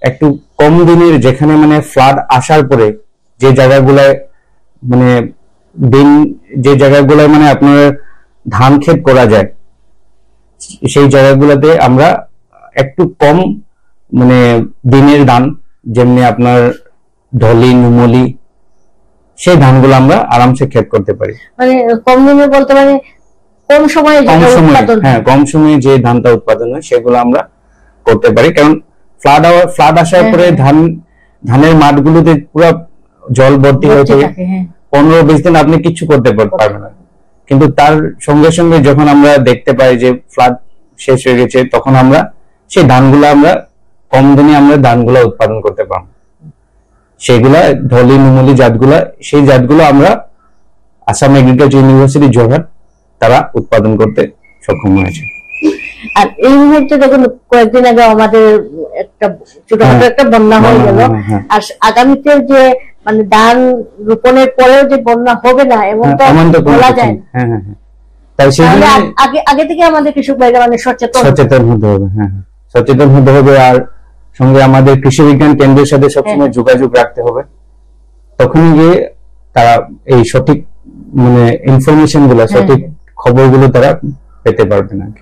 একটু কম দিনের, যেখানে মানে ফ্লাড আসার পরে যে জায়গাগুলোয় মানে যে জায়গাগুলোয় মানে আপনার ধান ক্ষেত করা যায়, সেই জায়গাগুলোতে আমরা একটু কম মানে দিনের ধান, যেমনি আপনার ঢলি, নুমলি, সেই ধানগুলো আমরা আরামসে ক্ষেত করতে পারি। মানে কম দিনে বলতে মানে কম সময়ে কম সময়ে যে ধানটা উৎপাদন হয় সেগুলো আমরা করতে পারি। কারণ ফ্লাড আসার পরে ধানের মাঠগুলোতে পুরো জল ভর্তি হয়ে থাকে, 15-20 দিন আপনি কিছু করতে পারবেন না। কিন্তু তার সঙ্গে সঙ্গে যখন আমরা দেখতে পাই যে ফ্লাড শেষ হয়ে গেছে, তখন আমরা সেই ধানগুলো আমরা কম দিনে আমরা ধানগুলো উৎপাদন করতে পারবো। সেগুলা ঢলি, নুমলি জাতগুলা, সেই জাতগুলো আমরা আসাম এগ্রিকালচার ইউনিভার্সিটি যোরহাট তারা উৎপাদন করতে সক্ষম হয়েছে। আর এই মুহূর্তে দেখুন কয়েকদিন আগে আমাদের একটা ছোটখাটো একটা বন্যা হয়ে গেল, আর আগামীতে যে মানে ধান রোপণের পরেও যে বন্যা হবে না এমন তো বলা যায় না। তাই সেজন্য আগে থেকে আমাদের কৃষক ভাইরা মানে সচেতন হতে হবে। সচেতন হতে হবে, আর সঙ্গে আমাদের কৃষি বিজ্ঞান কেন্দ্রের সাথে সবসময় যোগাযোগ রাখতে হবে। তখনই গিয়ে তারা এই সঠিক মানে ইনফরমেশন গুলো, সঠিক খবরগুলো তারা পেতে পারবে না।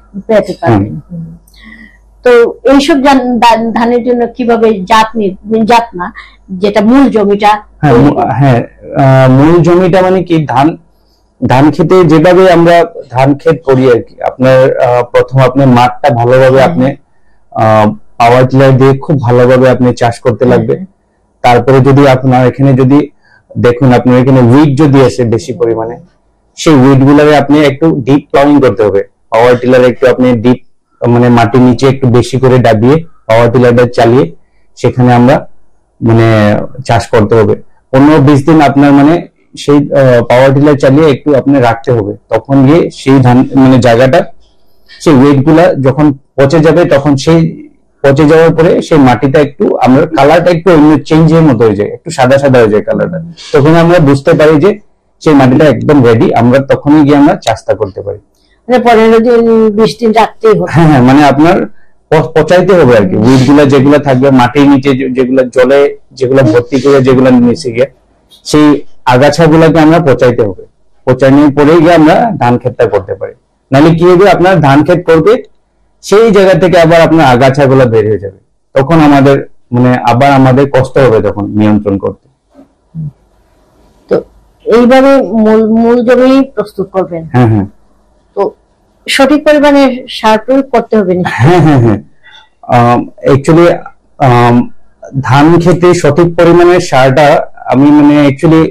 তো এইসব ধানের জন্য কিভাবে জাত না যেটা মূল জমিটা, মূল জমিটা মানে কি ধান খেতে যেভাবে আমরা ধান ক্ষেত করি আর কি, আপনার প্রথম আপনার মাঠটা ভালোভাবে আপনি পাওয়ার টিলার দিয়ে খুব ভালোভাবে আপনি চাষ করতে লাগবে। তারপরে যদি আপনার এখানে যদি দেখুন আপনার এখানে উইড যদি আছে বেশি পরিমাণে, সেই উইড গুলারে আপনি একটু ডিপ প্লাউইং করতে হবে। পাওয়ার টিলার একটু আপনি ডিপ মানে মাটির নিচে একটু বেশি করে দাবিয়ে পাওয়ার টিলারটা চালিয়ে সেখানে আমরা মানে চাষ করতে হবে। 15-20 দিন আপনার মানে সেই পাওয়ার টিলার চালিয়ে একটু আপনি রাখতে হবে। তখন গিয়ে সেই ধান মানে জায়গাটা, সেই ওয়েট গুলা যখন পচে যাবে, তখন সেই পচে যাওয়ার পরে সেই মাটিটা একটু আমরা কালারটা একটু অন্য চেঞ্জের মতো হয়ে যায়, একটু সাদা সাদা হয়ে যায় কালারটা। তখন আমরা বুঝতে পারি যে সেই মাটিটা একদম রেডি, আমরা তখনই গিয়ে আমরা চাষটা করতে পারি। 15-20 দিন রাখতেই হবে। মানে আপনার পচাইতে হবে আর কি। উইড গুলা যেগুলো থাকবে মাটির নিচে, যেগুলো জলে যেগুলো ভর্তি করে যেগুলো মিশে গিয়ে, সেই আগাছা গুলাকে আমরা পচাইতে হবে। পচানোর পরেই গিয়ে আমরা ধান ক্ষেতটা করতে পারি। নাহলে কি হবে, আপনার ধান ক্ষেত করবে সেই জায়গা থেকে আবার আপনার আগাছা গুলা বের হয়ে যাবে, তখন আমাদের মানে আবার আমাদের কষ্ট হবে তখন নিয়ন্ত্রণ করতে। তো এইভাবে মূল জমি প্রস্তুত করবেন। তো সঠিক পরিমাণে সার প্রয়োগ করতে হবে না? অ্যাকচুয়ালি ধান খেতে সঠিক পরিমাণে সারটা আমি মানে অ্যাকচুয়ালি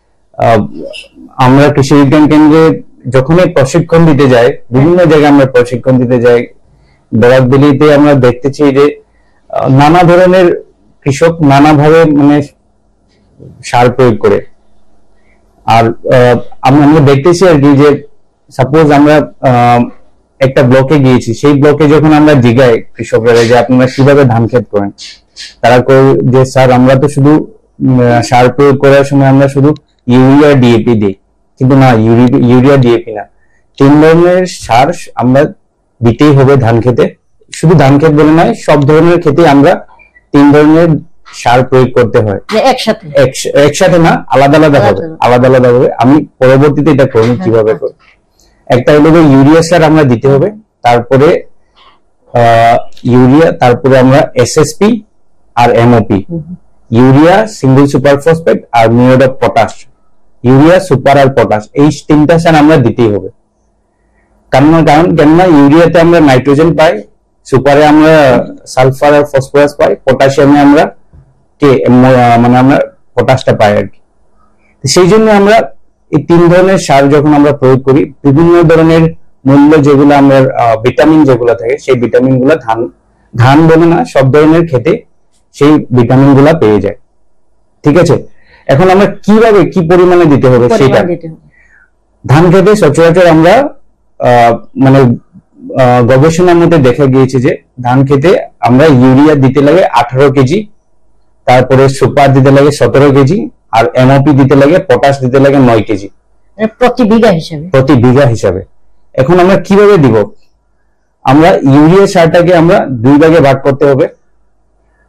আমরা কৃষি বিজ্ঞান কেন্দ্রে যখনই প্রশিক্ষণ দিতে যাই, বিভিন্ন জায়গায় আমরা প্রশিক্ষণ দিতে যাই, বরাকবেলিতে আমরা দেখতেছি যে নানা ধরনের কৃষক নানাভাবে মানে সার প্রয়োগ করে। আর আমরা দেখতেছি আর কি যে সাপোজ আমরা একটা ব্লকে গিয়েছি, সেই ব্লকে যখন আমরা জিগাই কৃষকরা যে আপনারা কিভাবে ধান ক্ষেত করেন, তারা যে স্যার আমরা তো শুধু সার প্রয়োগ করার সময় আমরা শুধু ইউরিয়া ডিএপি দিই, কিন্তু না, ইউরিয়া ডিএপি না, 3 ধরনের সার আমরা দিতেই হবে ধান খেতে। শুধু ধান ক্ষেত বলে নয়, সব ধরনের ক্ষেতে আমরা 3 ধরনের সার প্রয়োগ করতে হয়। একসাথে না, আলাদা আলাদা ভাবে। আমি পরবর্তীতে এটা করি কিভাবে করি। একটা হলো ইউরিয়া সার আমরা দিতে হবে, তারপরে ইউরিয়া, তারপরে আমরা SSP R MOP, urea, single super phosphate R muriate of potash, urea, super R potash, এই 3টা সার আমরা দিতেই হবে। কেননা ইউরিয়াতে আমরা নাইট্রোজেন পাই, সুপারে আমরা সালফার আর ফসফরাস পাই, পটাশিয়ামে আমরা মানে আমরা পটাশটা পাই আর কি। সেই জন্য আমরা এই 3 ধরনের সার যখন আমরা প্রয়োগ করি, বিভিন্ন ধরনের মূল্য যেগুলো আমরা ভিটামিন যেগুলো থাকে, সেই ভিটামিন গুলা ধান বলে না, সব ধরনের খেতে সেই ভিটামিন গুলা পেয়ে যায়। ঠিক আছে, এখন আমরা কিভাবে কি পরিমাণে দিতে হবে সেটা। ধান খেতে সচরাচর আমরা মানে গবেষণার মধ্যে দেখা গিয়েছে যে ধান খেতে আমরা ইউরিয়া দিতে লাগে 18 কেজি, তারপরে সুপার দিতে লাগে 17 কেজি, আর এমওপি দিতে লাগে, পটাশ দিতে লাগে 9 কেজি প্রতি বিঘা হিসাবে। এখন আমরা কিভাবে দিব? আমরা ইউরিয়া সারটাকে আমরা 2 ভাগে ভাগ করতে হবে।